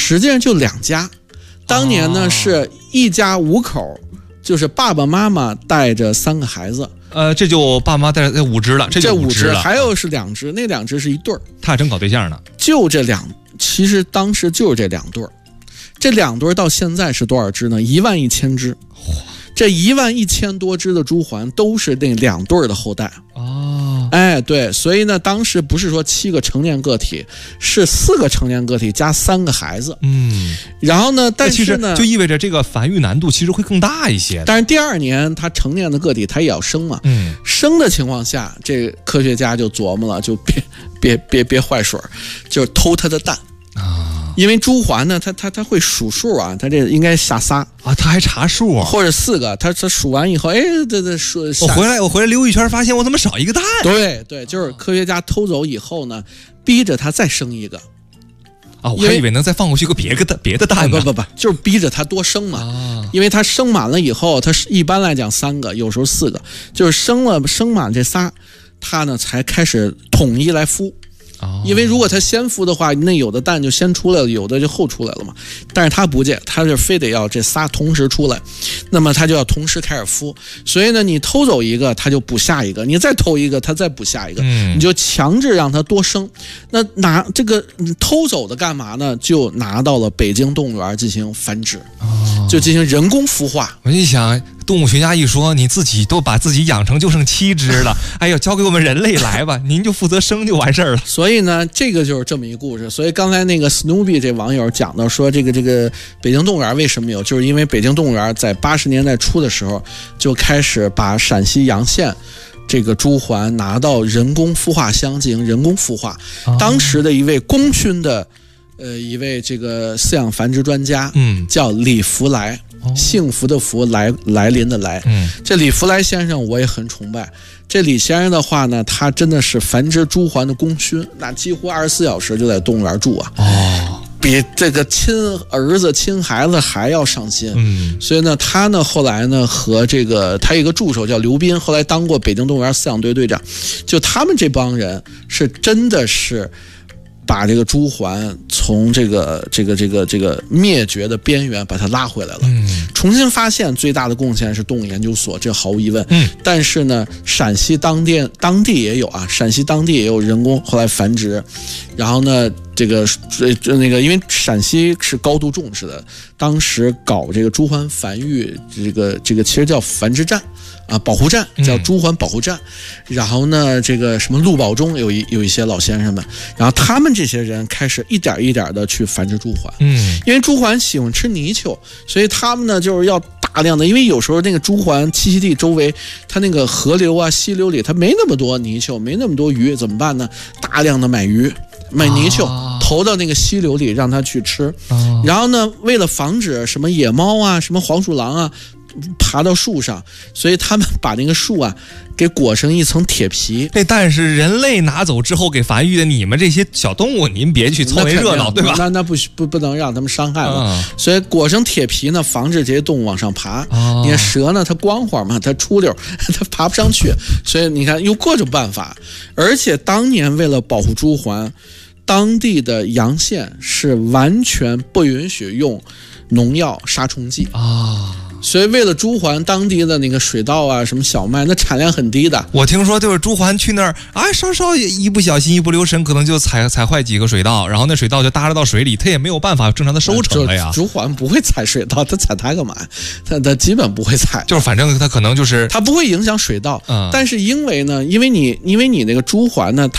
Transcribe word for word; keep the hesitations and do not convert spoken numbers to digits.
实际上就两家。当年呢、哦、是一家五口，就是爸爸妈妈带着三个孩子。 呃，这就爸妈带着五只了，这就五只了。 还有是两只，那两只是一对儿。 他还真搞对象呢。 就这两，其实当时就是这两对儿。这两对儿到现在是多少只呢？一万一千只。这一万一千多只的朱鹮都是那两对儿的后代。 哦， 哎，对，所以呢，当时不是说七个成年个体，是四个成年个体加三个孩子。 嗯， 然后呢，但是呢， 就意味着这个繁育难度其实会更大一些。 但是第二年它成年的个体它也要生嘛。 嗯， 生的情况下，这科学家就琢磨了，就别别别别坏水，就偷它的蛋啊。 因为朱鹮呢，它它它会数数啊，它这应该下仨啊，它还查数啊， 或者四个，它它数完以后，哎，这这数， 我回来我回来溜一圈，发现我怎么少一个蛋？ 对对，就是科学家偷走以后呢，逼着它再生一个。 啊，我还以为能再放过去个别的别的蛋呢。 不不不，就是逼着它多生嘛。 啊， 因为它生满了以后，它一般来讲三个，有时候四个，就是生了生满这仨，它呢才开始统一来孵。因为如果它先孵的话，那有的蛋就先出来了，有的就后出来了嘛。但是它不见，它是非得要这仨同时出来，那么它就要同时开始孵。所以呢，你偷走一个，它就补下一个；你再偷一个，它再补下一个， 嗯、 你就强制让它多生。那拿这个偷走的干嘛呢？就拿到了北京动物园进行繁殖， 哦、 就进行人工孵化。 我一想，动物学家一说，你自己都把自己养成就剩七只了，哎呀，交给我们人类来吧，您就负责生就完事儿了。 所以呢，这个就是这么一个故事。所以刚才那个 Snoopy 这网友讲到说，这个这个北京动物园为什么有，就是因为北京动物园在八十年代初的时候就开始把陕西洋县这个朱鹮拿到人工孵化箱进行人工孵化。 哦、 当时的一位功勋的呃一位这个饲养繁殖专家， 嗯， 叫李福来。幸福的福，来来临的来。 嗯， 这李福来先生我也很崇拜。这李先生的话呢，他真的是繁殖朱鹮的功勋，那几乎二十四小时就在动物园住啊。 哦， 比这个亲儿子亲孩子还要上心。 嗯， 所以呢，他呢后来呢和这个他有一个助手叫刘斌，后来当过北京动物园饲养队队长。就他们这帮人是真的是把这个朱鹮从这个这个这个这个灭绝的边缘把它拉回来了。 嗯， 重新发现最大的贡献是动物研究所，这毫无疑问。 嗯， 但是呢，陕西当地当地也有啊，陕西当地也有人工后来繁殖，然后呢，这个这那个，因为陕西是高度重视的，当时搞这个朱鹮繁育，这个这个其实叫繁殖站。啊，保护站叫朱鹮保护站，嗯、然后呢，这个什么陆保中有一有一些老先生们，然后他们这些人开始一点一点的去繁殖朱鹮， 嗯， 因为朱鹮喜欢吃泥鳅，所以他们呢就是要大量的，因为有时候那个朱鹮栖息地周围，它那个河流啊、溪流里，它没那么多泥鳅，没那么多鱼，怎么办呢？大量的买鱼。买泥鳅、啊、投到那个溪流里让它去吃、 啊、 然后呢为了防止什么野猫啊什么黄鼠狼啊爬到树上，所以他们把那个树啊给裹上一层铁皮。 这蛋是人类拿走之后给繁育的，你们这些小动物您别去凑那热闹，对吧？ 那那不不不能让他们伤害了、 啊、 所以裹上铁皮呢，防止这些动物往上爬、 啊、 你看蛇呢它光滑嘛，它出溜它爬不上去，所以你看有各种办法。而且当年为了保护朱鹮，当地的洋县是完全不允许用农药杀虫剂啊， 所以为了朱鹮，当地的那个水稻啊，什么小麦，那产量很低的。 我听说就是朱鹮去那儿，啊，稍稍一不小心一不留神，可能就踩踩坏几个水稻，然后那水稻就搭着到水里，它也没有办法正常的收成了呀。 朱鹮不会踩水稻，它踩它干嘛？它它基本不会踩， 就是反正它可能就是它不会影响水稻。 嗯， 但是因为呢，因为你因为你那个朱鹮呢，